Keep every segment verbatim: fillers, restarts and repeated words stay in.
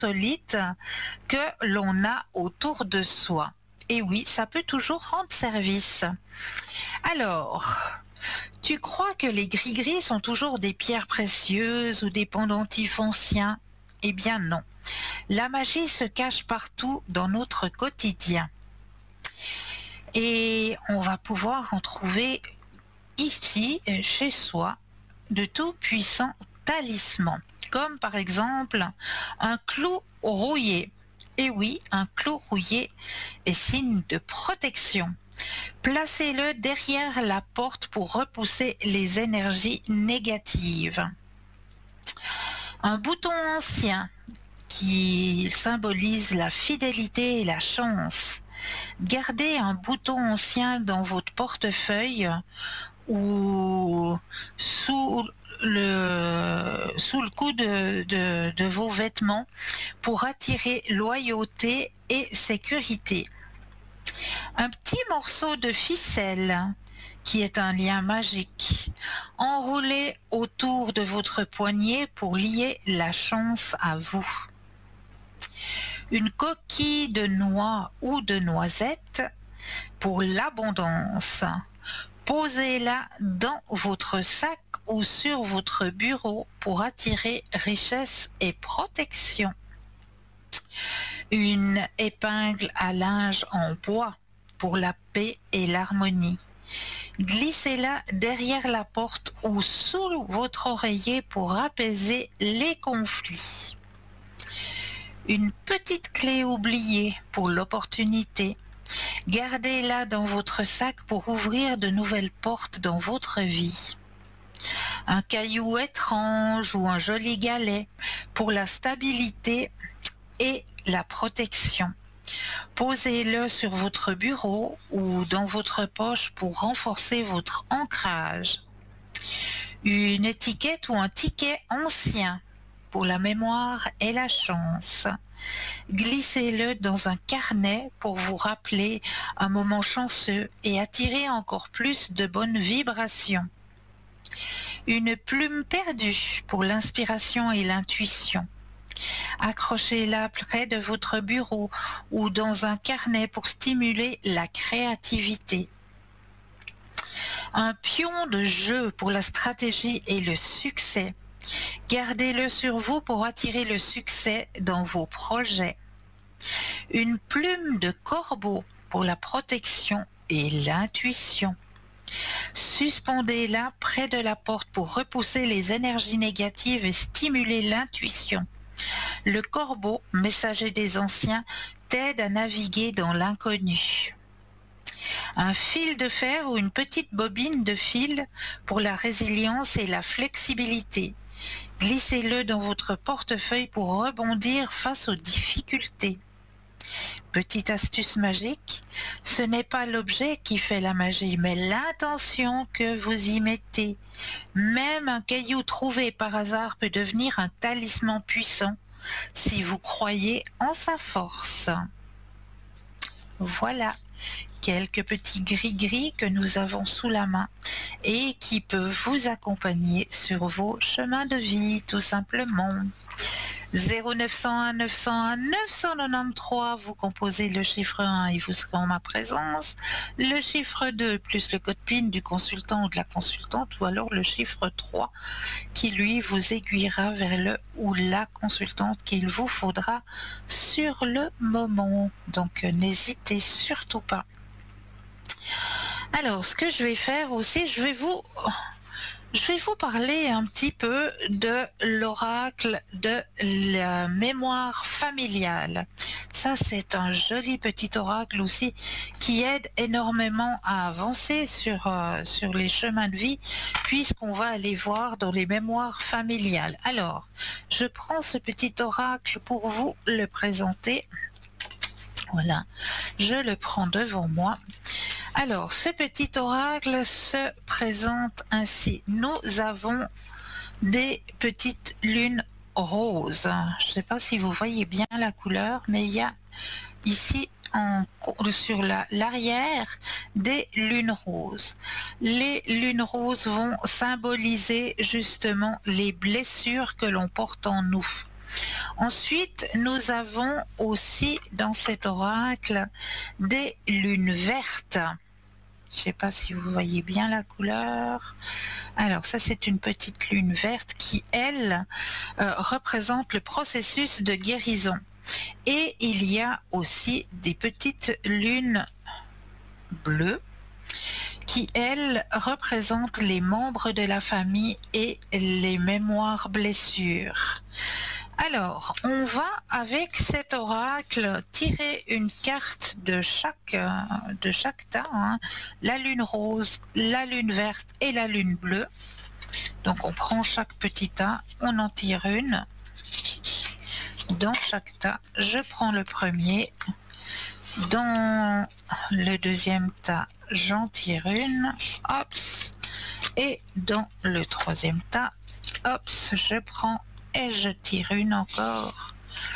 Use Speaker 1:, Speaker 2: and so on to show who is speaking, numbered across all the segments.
Speaker 1: insolite que l'on a autour de soi. Et oui, ça peut toujours rendre service. Alors, tu crois que les gris-gris sont toujours des pierres précieuses ou des pendentifs anciens? Eh bien non. La magie se cache partout dans notre quotidien. Et on va pouvoir en trouver ici, chez soi, de tout puissants talismans, comme par exemple un clou rouillé. Et oui, un clou rouillé est signe de protection. Placez-le derrière la porte pour repousser les énergies négatives. Un bouton ancien qui symbolise la fidélité et la chance. Gardez un bouton ancien dans votre portefeuille ou sous le, sous le cou de, de, de vos vêtements pour attirer loyauté et sécurité. Un petit morceau de ficelle qui est un lien magique, enroulé autour de votre poignet pour lier la chance à vous. Une coquille de noix ou de noisette pour l'abondance. Posez-la dans votre sac ou sur votre bureau pour attirer richesse et protection. Une épingle à linge en bois pour la paix et l'harmonie. Glissez-la derrière la porte ou sous votre oreiller pour apaiser les conflits. Une petite clé oubliée pour l'opportunité. Gardez-la dans votre sac pour ouvrir de nouvelles portes dans votre vie. Un caillou étrange ou un joli galet pour la stabilité et la protection. Posez-le sur votre bureau ou dans votre poche pour renforcer votre ancrage. Une étiquette ou un ticket ancien pour la mémoire et la chance. Glissez-le dans un carnet pour vous rappeler un moment chanceux et attirer encore plus de bonnes vibrations. Une plume perdue pour l'inspiration et l'intuition. Accrochez-la près de votre bureau ou dans un carnet pour stimuler la créativité. Un pion de jeu pour la stratégie et le succès. Gardez-le sur vous pour attirer le succès dans vos projets. Une plume de corbeau pour la protection et l'intuition. Suspendez-la près de la porte pour repousser les énergies négatives et stimuler l'intuition. Le corbeau, messager des anciens, t'aide à naviguer dans l'inconnu. Un fil de fer ou une petite bobine de fil pour la résilience et la flexibilité. Glissez-le dans votre portefeuille pour rebondir face aux difficultés. Petite astuce magique, ce n'est pas l'objet qui fait la magie, mais l'intention que vous y mettez. Même un caillou trouvé par hasard peut devenir un talisman puissant si vous croyez en sa force. Voilà quelques petits gris-gris que nous avons sous la main et qui peuvent vous accompagner sur vos chemins de vie, tout simplement. zéro neuf cent un neuf cent un neuf cent quatre-vingt-treize, vous composez le chiffre un et vous serez en ma présence, le chiffre deux plus le code P I N du consultant ou de la consultante, ou alors le chiffre trois qui lui vous aiguillera vers le ou la consultante qu'il vous faudra sur le moment. Donc euh, n'hésitez surtout pas. Alors ce que je vais faire aussi, je vais vous... Je vais vous parler un petit peu de l'oracle de la mémoire familiale. Ça, c'est un joli petit oracle aussi qui aide énormément à avancer sur, euh, sur les chemins de vie, puisqu'on va aller voir dans les mémoires familiales. Alors, je prends ce petit oracle pour vous le présenter. Voilà, je le prends devant moi. Alors, ce petit oracle se présente ainsi. Nous avons des petites lunes roses. Je ne sais pas si vous voyez bien la couleur, mais il y a ici en, sur la, l'arrière des lunes roses. Les lunes roses vont symboliser justement les blessures que l'on porte en nous. Ensuite, nous avons aussi dans cet oracle des lunes vertes. Je ne sais pas si vous voyez bien la couleur. Alors ça, c'est une petite lune verte qui, elle, euh, représente le processus de guérison. Et il y a aussi des petites lunes bleues qui, elles, représentent les membres de la famille et les mémoires blessures. Alors, on va avec cet oracle tirer une carte de chaque, de chaque tas, hein, la lune rose, la lune verte et la lune bleue. Donc on prend chaque petit tas, on en tire une. Dans chaque tas, je prends le premier. Dans le deuxième tas, j'en tire une. Hop. Et dans le troisième tas, hop, je prends et je tire une encore.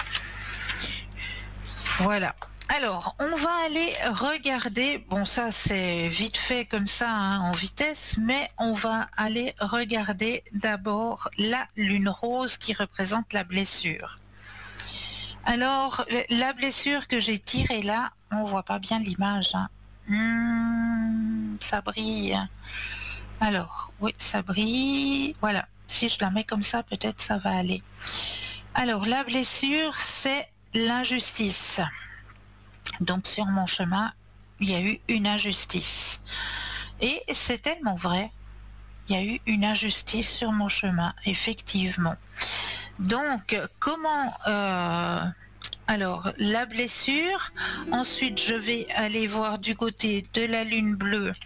Speaker 1: Voilà. Alors, on va aller regarder, bon ça c'est vite fait comme ça, hein, en vitesse, mais on va aller regarder d'abord la lune rose qui représente la blessure. Alors, la blessure que j'ai tirée là, on voit pas bien l'image, hein. Mmh, ça brille. Alors, oui, ça brille, voilà. Si je la mets comme ça, peut-être ça va aller. Alors, la blessure, c'est l'injustice. Donc, sur mon chemin, il y a eu une injustice. Et c'est tellement vrai. Il y a eu une injustice sur mon chemin, effectivement. Donc, comment... Euh, alors, la blessure. Ensuite, je vais aller voir du côté de la lune bleue.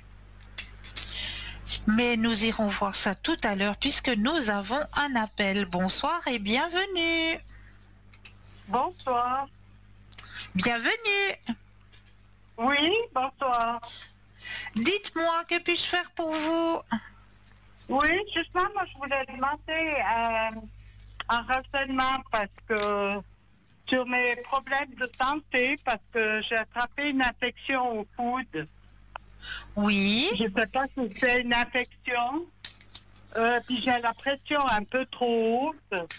Speaker 1: Mais nous irons voir ça tout à l'heure puisque nous avons un appel. Bonsoir et bienvenue.
Speaker 2: Bonsoir.
Speaker 1: Bienvenue.
Speaker 2: Oui, bonsoir.
Speaker 1: Dites-moi, que puis-je faire pour vous?
Speaker 2: Oui, justement, moi, je voulais demander euh, un renseignement parce que sur mes problèmes de santé, parce que j'ai attrapé une infection au coude.
Speaker 1: Oui.
Speaker 2: Je ne sais pas si c'est une infection. Euh, puis j'ai la pression un peu trop haute.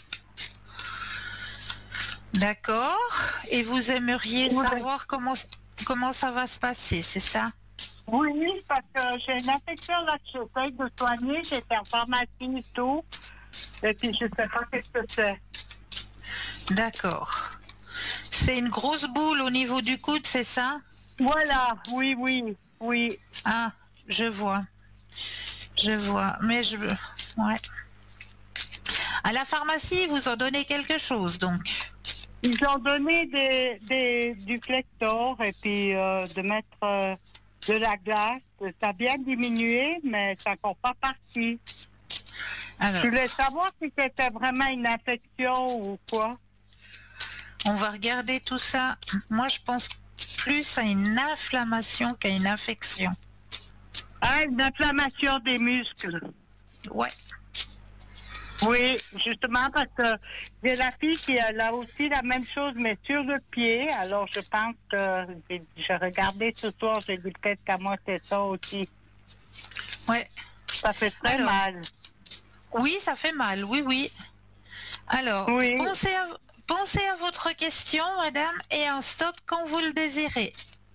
Speaker 1: D'accord. Et vous aimeriez
Speaker 2: Oui.
Speaker 1: savoir comment, comment ça va se passer, c'est ça?
Speaker 2: Oui, parce que j'ai une infection là que j'essaie de soigner. J'ai fait en pharmacie et tout. Et puis je ne sais pas qu'est-ce que c'est.
Speaker 1: D'accord. C'est une grosse boule au niveau du coude, c'est ça?
Speaker 2: Voilà, oui, oui, oui.
Speaker 1: Ah, je vois. Je vois. Mais je... Ouais. À la pharmacie, ils vous ont donné quelque chose, donc?
Speaker 2: Ils ont donné des, des, du Flector et puis euh, de mettre euh, de la glace. Ça a bien diminué, mais ça n'a encore pas parti.
Speaker 1: Alors,
Speaker 2: Je voulais savoir si c'était vraiment une infection ou quoi.
Speaker 1: on va regarder tout ça. Moi, je pense plus à une inflammation qu'à une infection.
Speaker 2: Ah, une inflammation des muscles.
Speaker 1: Ouais.
Speaker 2: Oui, justement parce que j'ai la fille qui a aussi la même chose, mais sur le pied. Alors je pense que j'ai, j'ai regardé ce soir, j'ai dit peut-être qu'à moi c'est ça aussi.
Speaker 1: Ouais.
Speaker 2: Ça fait très
Speaker 1: Alors,
Speaker 2: mal.
Speaker 1: Oui, ça fait mal, oui, oui. Alors,
Speaker 2: Oui.
Speaker 1: pensez à, pensez à votre question, madame, et un stop quand vous le désirez.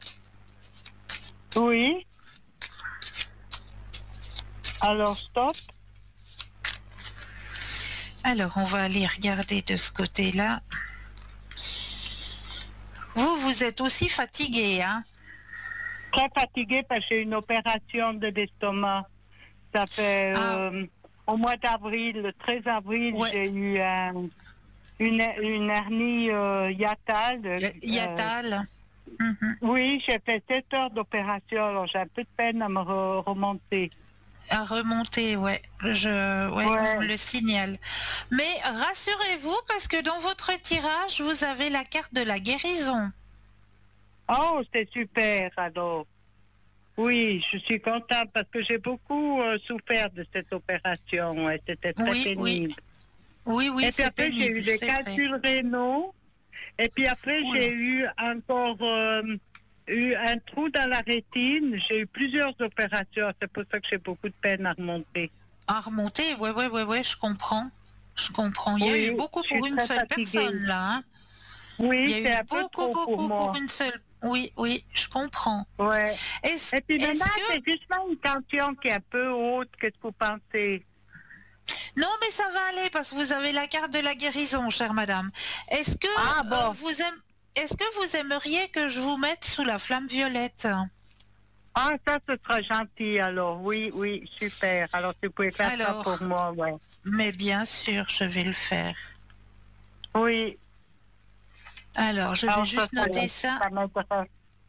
Speaker 2: Oui. Alors stop.
Speaker 1: Alors, on va aller regarder de ce côté-là. Vous, vous êtes aussi fatigué, hein?
Speaker 2: Très fatiguée parce que j'ai une opération de l'estomac. Ça fait
Speaker 1: Ah.
Speaker 2: euh, au mois d'avril, le treize avril,
Speaker 1: Ouais.
Speaker 2: j'ai eu un, une, une hernie euh, hiatale. euh,
Speaker 1: Yatal. Mhm.
Speaker 2: Oui, j'ai fait sept heures d'opération, alors j'ai un peu de peine à me re- remonter.
Speaker 1: À remonter, ouais. Je, ouais,
Speaker 2: Ouais.
Speaker 1: on le signale. Mais rassurez-vous, parce que dans votre tirage, vous avez la carte de la guérison.
Speaker 2: Oh, c'est super alors. Oui, je suis contente parce que j'ai beaucoup euh, souffert de cette opération. Ouais, c'était très
Speaker 1: Oui,
Speaker 2: pénible.
Speaker 1: oui. Oui, oui,
Speaker 2: Et puis
Speaker 1: c'est
Speaker 2: après, j'ai
Speaker 1: pénible,
Speaker 2: eu des
Speaker 1: c'est vrai.
Speaker 2: calculs rénaux. Et puis après,
Speaker 1: Oula.
Speaker 2: j'ai eu encore euh, eu un trou dans la rétine. J'ai eu plusieurs opérations. C'est pour ça que j'ai beaucoup de peine à remonter.
Speaker 1: À remonter, ouais, ouais, ouais, ouais, je comprends. Je comprends. Il y a eu
Speaker 2: Oui,
Speaker 1: beaucoup
Speaker 2: je suis
Speaker 1: pour une
Speaker 2: très
Speaker 1: seule
Speaker 2: fatiguée.
Speaker 1: personne, là. Hein. Il y
Speaker 2: Oui,
Speaker 1: a
Speaker 2: c'est
Speaker 1: eu
Speaker 2: un peu
Speaker 1: beaucoup,
Speaker 2: trop pour
Speaker 1: beaucoup pour
Speaker 2: moi.
Speaker 1: une seule. Oui, oui, je comprends.
Speaker 2: Ouais.
Speaker 1: Est-ce,
Speaker 2: Et puis
Speaker 1: est-ce
Speaker 2: maintenant,
Speaker 1: que...
Speaker 2: c'est justement une tension qui est un peu haute. Qu'est-ce que vous pensez?
Speaker 1: Non, mais ça va aller parce que vous avez la carte de la guérison, chère madame. Est-ce que
Speaker 2: Ah
Speaker 1: euh,
Speaker 2: bon.
Speaker 1: vous aime... Est-ce que vous aimeriez que je vous mette sous la flamme violette?
Speaker 2: Ah, ça, ce sera gentil, alors. Oui, oui, super. Alors, si vous pouvez faire ça
Speaker 1: Alors,
Speaker 2: pour moi, ouais.
Speaker 1: mais bien sûr, je vais le faire.
Speaker 2: Oui.
Speaker 1: Alors, je vais
Speaker 2: Alors, ça,
Speaker 1: juste
Speaker 2: ça,
Speaker 1: noter ça.
Speaker 2: ça m'intéresse.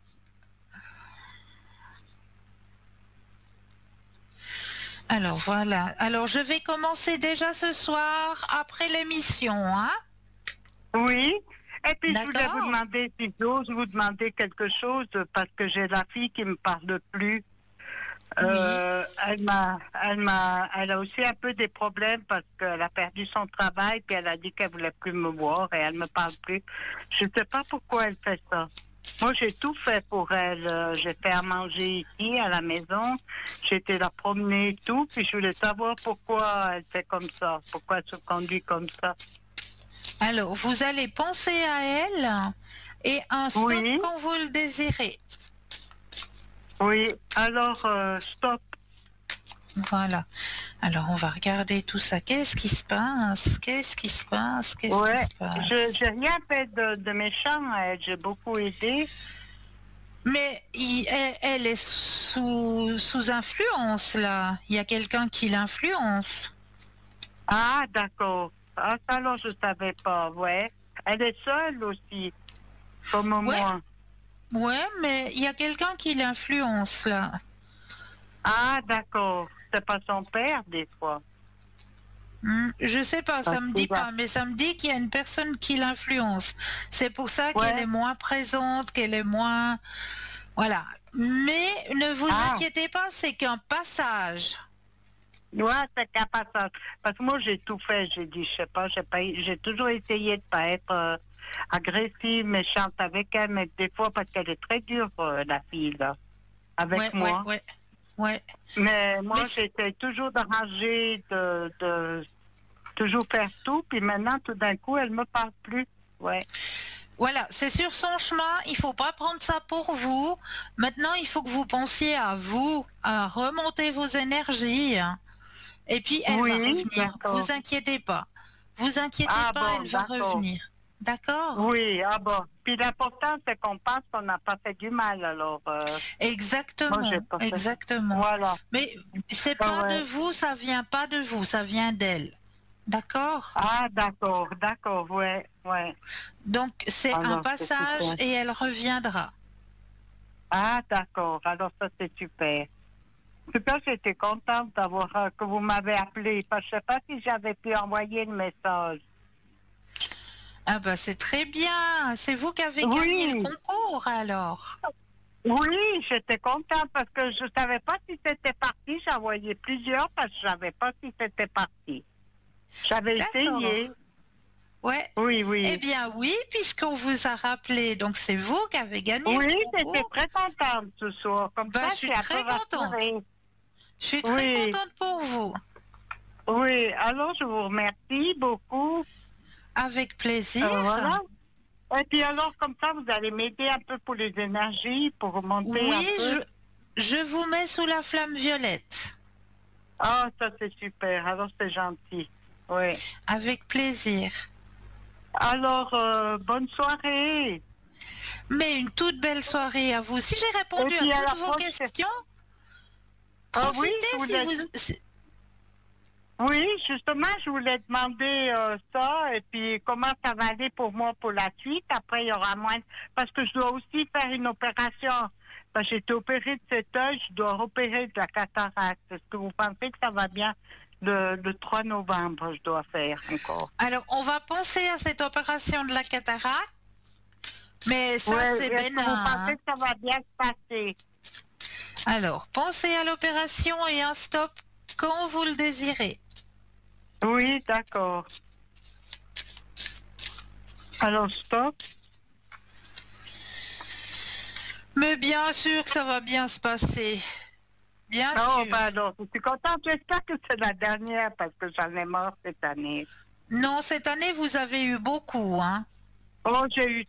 Speaker 1: Alors, voilà. Alors, je vais commencer déjà ce soir après l'émission, hein?
Speaker 2: Oui. Et puis, je voulais vous
Speaker 1: D'accord?
Speaker 2: demander, si j'ose vous demander quelque chose, parce que j'ai la fille qui me parle plus.
Speaker 1: Oui.
Speaker 2: Euh, elle m'a, elle m'a, elle a aussi un peu des problèmes parce qu'elle a perdu son travail, puis elle a dit qu'elle voulait plus me voir et elle me parle plus. Je ne sais pas pourquoi elle fait ça. Moi, j'ai tout fait pour elle. Euh, J'ai fait à manger ici, à la maison. J'ai été la promener et tout. Puis je voulais savoir pourquoi elle fait comme ça. Pourquoi elle se conduit comme ça.
Speaker 1: Alors, vous allez penser à elle et un stop
Speaker 2: Oui,
Speaker 1: quand vous le désirez.
Speaker 2: oui. Alors, euh, stop.
Speaker 1: Voilà. Alors, on va regarder tout ça. Qu'est-ce qui se passe? Qu'est-ce qui se passe? Qu'est-ce qui
Speaker 2: Ouais.
Speaker 1: se
Speaker 2: Je
Speaker 1: passe?
Speaker 2: j'ai rien fait de, de méchant à elle. J'ai beaucoup aidé.
Speaker 1: Mais il- elle, elle est sous, sous influence, là. Il y a quelqu'un qui l'influence.
Speaker 2: Ah, d'accord. Ah, ça, alors, je savais pas. Ouais. Elle est seule aussi, comme
Speaker 1: Ouais,
Speaker 2: moi.
Speaker 1: ouais, mais il y a quelqu'un qui l'influence, là.
Speaker 2: Ah, d'accord. C'est pas son père, des fois.
Speaker 1: Hmm, je sais pas,
Speaker 2: Parce
Speaker 1: ça me
Speaker 2: que,
Speaker 1: dit
Speaker 2: bah,
Speaker 1: pas, mais ça me dit qu'il y a une personne qui l'influence. C'est pour ça qu'elle est
Speaker 2: ouais.
Speaker 1: moins présente, qu'elle est moins... Voilà. Mais ne vous
Speaker 2: Ah,
Speaker 1: inquiétez pas, c'est qu'un passage.
Speaker 2: ouais, c'est capable. Ça. Parce que moi, j'ai tout fait. J'ai dit, je sais pas, j'ai pas, j'ai toujours essayé de pas être euh, agressive, méchante avec elle, mais des fois, parce qu'elle est très dure, euh, la fille, là, avec
Speaker 1: Ouais, ouais,
Speaker 2: moi.
Speaker 1: ouais, ouais.
Speaker 2: Mais
Speaker 1: Mais
Speaker 2: moi,
Speaker 1: c-
Speaker 2: j'essaie toujours d'arranger, de, de toujours faire tout, puis maintenant, tout d'un coup, elle me parle plus. Ouais.
Speaker 1: voilà, c'est sur son chemin. Il faut pas prendre ça pour vous. Maintenant, il faut que vous pensiez à vous, à remonter vos énergies. Et puis, elle va
Speaker 2: Oui,
Speaker 1: revenir.
Speaker 2: d'accord.
Speaker 1: Vous inquiétez pas. Vous inquiétez
Speaker 2: Ah
Speaker 1: pas,
Speaker 2: bon,
Speaker 1: elle va
Speaker 2: d'accord.
Speaker 1: revenir. D'accord?
Speaker 2: Oui, ah bon. Puis l'important, c'est qu'on pense qu'on n'a pas fait du mal, alors. Euh, moi, j'ai
Speaker 1: Exactement,
Speaker 2: pas fait.
Speaker 1: exactement.
Speaker 2: Voilà.
Speaker 1: Mais c'est
Speaker 2: Ah
Speaker 1: pas de
Speaker 2: ouais.
Speaker 1: vous, ça vient pas de vous, ça vient d'elle. D'accord?
Speaker 2: Ah, d'accord, d'accord, ouais, ouais.
Speaker 1: Donc, c'est un
Speaker 2: Alors, c'est
Speaker 1: passage
Speaker 2: super.
Speaker 1: et elle reviendra.
Speaker 2: Ah, d'accord. Alors, ça, c'est super. En tout cas, j'étais contente d'avoir euh, que vous m'avez appelé. Parce que je sais pas si j'avais pu envoyer le message.
Speaker 1: Ah bah c'est très bien. C'est vous qui avez gagné le
Speaker 2: Oui,
Speaker 1: concours alors.
Speaker 2: oui, j'étais contente parce que je savais pas si c'était parti. J'ai envoyé plusieurs parce que je savais pas si c'était parti. J'avais essayé.
Speaker 1: D'accord. Ouais.
Speaker 2: Oui,
Speaker 1: Eh
Speaker 2: oui.
Speaker 1: bien oui, puisqu'on vous a rappelé, donc c'est vous qui avez gagné
Speaker 2: Oui,
Speaker 1: le
Speaker 2: j'étais
Speaker 1: concours.
Speaker 2: très contente ce soir. Comme
Speaker 1: Bah
Speaker 2: ça,
Speaker 1: je
Speaker 2: je
Speaker 1: suis
Speaker 2: suis un peu
Speaker 1: très contente.
Speaker 2: rassurée.
Speaker 1: Je suis très
Speaker 2: Oui,
Speaker 1: contente pour vous.
Speaker 2: oui. Alors, je vous remercie beaucoup.
Speaker 1: Avec plaisir.
Speaker 2: Euh, voilà. Et puis alors, comme ça, vous allez m'aider un peu pour les énergies, pour remonter un
Speaker 1: Oui,
Speaker 2: peu.
Speaker 1: je, je vous mets sous la flamme violette.
Speaker 2: Ah, ça c'est super. Alors, c'est gentil. Oui.
Speaker 1: Avec plaisir.
Speaker 2: Alors, euh, bonne soirée.
Speaker 1: Mais une toute belle soirée à vous. Si j'ai
Speaker 2: Et
Speaker 1: répondu à
Speaker 2: puis à la
Speaker 1: toutes vos
Speaker 2: prochaine.
Speaker 1: questions,
Speaker 2: Ah oui,
Speaker 1: profitez
Speaker 2: je
Speaker 1: si
Speaker 2: voulais.
Speaker 1: vous... si-
Speaker 2: Oui, justement, je voulais demander euh, ça, et puis comment ça va aller pour moi pour la suite. Après, il y aura moins... Parce que je dois aussi faire une opération. Parce que j'ai été opérée de cet œil, je dois opérer de la cataracte. Est-ce que vous pensez que ça va bien? Le, le trois novembre, je dois faire encore.
Speaker 1: Alors, on va penser à cette opération de la cataracte, mais ça,
Speaker 2: Ouais,
Speaker 1: c'est
Speaker 2: est-ce que vous
Speaker 1: bénin.
Speaker 2: pensez
Speaker 1: Hein.
Speaker 2: que ça va bien se passer?
Speaker 1: Alors, pensez à l'opération et un stop quand vous le désirez.
Speaker 2: Oui, d'accord. Alors, stop.
Speaker 1: Mais bien sûr que ça va bien se passer. Bien
Speaker 2: Oh,
Speaker 1: sûr.
Speaker 2: ben alors, je suis contente. J'espère que c'est la dernière parce que j'en ai marre cette année.
Speaker 1: Non, cette année, vous avez eu beaucoup, hein.
Speaker 2: Oh, j'ai eu